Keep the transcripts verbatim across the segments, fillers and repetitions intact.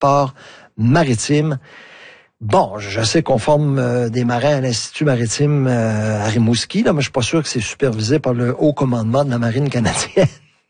transport maritime. Bon, je sais qu'on forme euh, des marins à l'Institut maritime euh, à Rimouski, là, mais je suis pas sûr que c'est supervisé par le haut commandement de la marine canadienne.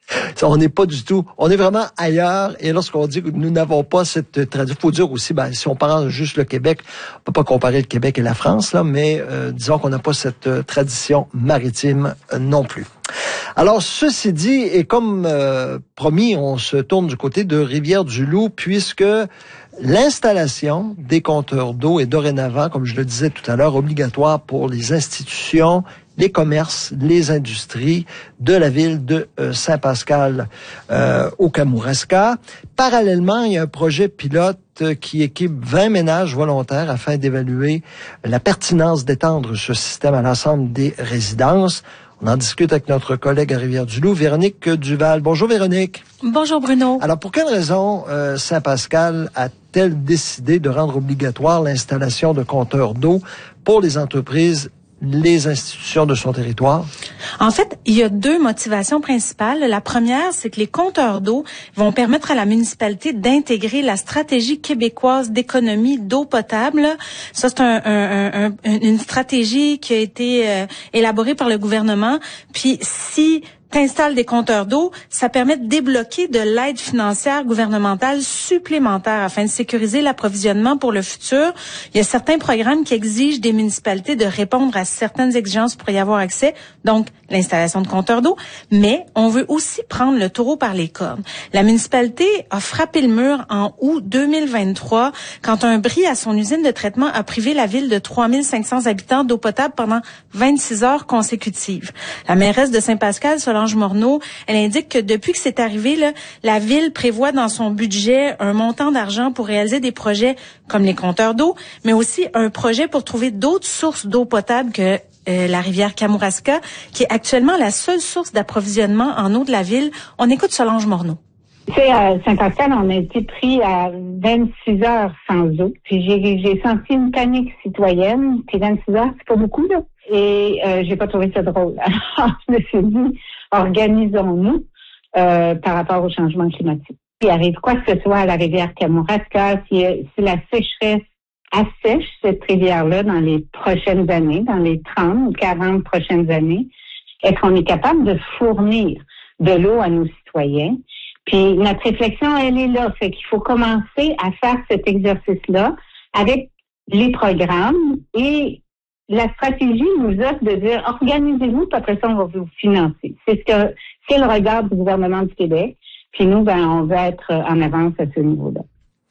On n'est pas du tout, on est vraiment ailleurs. Et lorsqu'on dit que nous n'avons pas cette tradition, faut dire aussi, ben, si on parle juste le Québec, on peut pas comparer le Québec et la France, là, mais euh, disons qu'on n'a pas cette euh, tradition maritime euh, non plus. Alors, ceci dit, et comme euh, promis, on se tourne du côté de Rivière-du-Loup, puisque l'installation des compteurs d'eau est dorénavant, comme je le disais tout à l'heure, obligatoire pour les institutions, les commerces, les industries de la ville de euh, Saint-Pascal euh, au Kamouraska. Parallèlement, il y a un projet pilote euh, qui équipe vingt ménages volontaires afin d'évaluer la pertinence d'étendre ce système à l'ensemble des résidences. On en discute avec notre collègue à Rivière-du-Loup, Véronique Duval. Bonjour Véronique. Bonjour Bruno. Alors, pour quelle raison euh, Saint-Pascal a-t-elle décidé de rendre obligatoire l'installation de compteurs d'eau pour les entreprises, les institutions de son territoire? En fait, il y a deux motivations principales. La première, c'est que les compteurs d'eau vont permettre à la municipalité d'intégrer la stratégie québécoise d'économie d'eau potable. Ça, c'est un, un, un, une stratégie qui a été euh, élaborée par le gouvernement. Puis, si t'installes des compteurs d'eau, ça permet de débloquer de l'aide financière gouvernementale supplémentaire afin de sécuriser l'approvisionnement pour le futur. Il y a certains programmes qui exigent des municipalités de répondre à certaines exigences pour y avoir accès, donc l'installation de compteurs d'eau, mais on veut aussi prendre le taureau par les cornes. La municipalité a frappé le mur en août deux mille vingt-trois quand un bris à son usine de traitement a privé la ville de trois mille cinq cents habitants d'eau potable pendant vingt-six heures consécutives. La mairesse de Saint-Pascal, Solange Morneau, elle indique que depuis que c'est arrivé, là, la ville prévoit dans son budget un montant d'argent pour réaliser des projets comme les compteurs d'eau, mais aussi un projet pour trouver d'autres sources d'eau potable que euh, la rivière Kamouraska, qui est actuellement la seule source d'approvisionnement en eau de la ville. On écoute Solange Morneau. Tu sais, à Saint-Pascal, on a été pris à vingt-six heures sans eau. Puis j'ai, j'ai senti une panique citoyenne. Puis vingt-six heures, c'est pas beaucoup, là. Et euh, j'ai pas trouvé ça drôle. Alors, je me suis dit, organisons-nous euh, par rapport au changement climatique. S'il arrive quoi que ce soit à la rivière Kamouraska, si, si la sécheresse assèche cette rivière-là dans les prochaines années, dans les trente, quarante prochaines années, est-ce qu'on est capable de fournir de l'eau à nos citoyens? Puis notre réflexion, elle est là. Fait qu'il faut commencer à faire cet exercice-là avec les programmes et la stratégie nous offre de dire organisez-vous, puis après ça, on va vous financer. C'est ce que c'est le regard du gouvernement du Québec. Puis nous, ben, on va être en avance à ce niveau-là.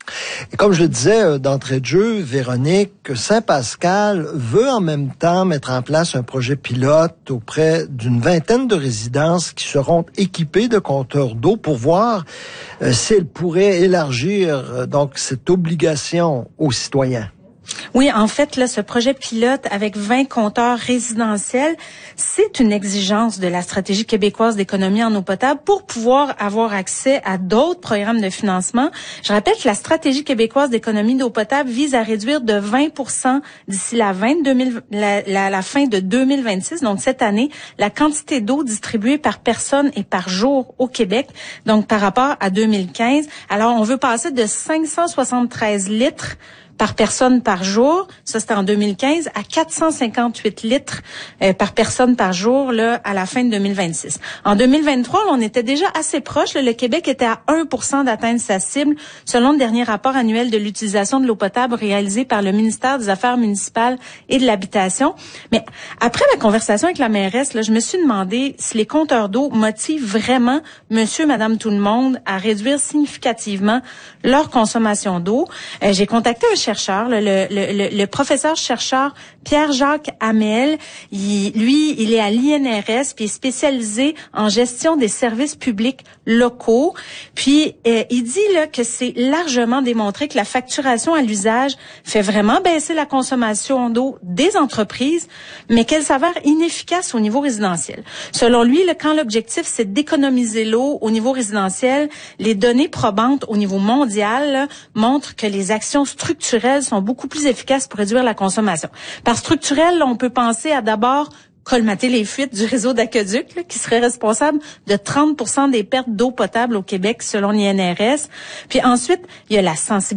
Et comme je le disais d'entrée de jeu, Véronique, Saint-Pascal veut en même temps mettre en place un projet pilote auprès d'une vingtaine de résidences qui seront équipées de compteurs d'eau pour voir euh, si elle pourrait élargir euh, donc cette obligation aux citoyens. Oui, en fait, là, ce projet pilote avec vingt compteurs résidentiels, c'est une exigence de la stratégie québécoise d'économie en eau potable pour pouvoir avoir accès à d'autres programmes de financement. Je rappelle que la stratégie québécoise d'économie d'eau potable vise à réduire de vingt pour cent d'ici la, vingt, deux mille, la, la, la fin de deux mille vingt-six, donc cette année, la quantité d'eau distribuée par personne et par jour au Québec, donc par rapport à deux mille quinze. Alors, on veut passer de cinq cent soixante-treize litres par personne par jour, ça c'était en deux mille quinze, à quatre cent cinquante-huit litres euh, par personne par jour là à la fin de deux mille vingt-six. En deux mille vingt-trois, on était déjà assez proche. Là, le Québec était à un pour cent d'atteindre sa cible, selon le dernier rapport annuel de l'utilisation de l'eau potable réalisé par le ministère des Affaires municipales et de l'Habitation. Mais après ma conversation avec la mairesse, là, je me suis demandé si les compteurs d'eau motivent vraiment monsieur, madame, tout le monde à réduire significativement leur consommation d'eau. Euh, j'ai contacté un chercheur, le, le, le, le professeur chercheur Pierre-Jacques Hamel. Il, lui, il est à l'I N R S, puis il est spécialisé en gestion des services publics locaux. Puis euh, il dit là que c'est largement démontré que la facturation à l'usage fait vraiment baisser la consommation d'eau des entreprises, mais qu'elle s'avère inefficace au niveau résidentiel. Selon lui, là, quand l'objectif c'est d'économiser l'eau au niveau résidentiel, les données probantes au niveau mondial là, montrent que les actions structurelles sont beaucoup plus efficaces pour réduire la consommation. Par structurel, là, on peut penser à d'abord colmater les fuites du réseau d'aqueducs, là, qui serait responsable de trente pour cent des pertes d'eau potable au Québec selon l'I N R S. Puis ensuite, il y a la sensibilisation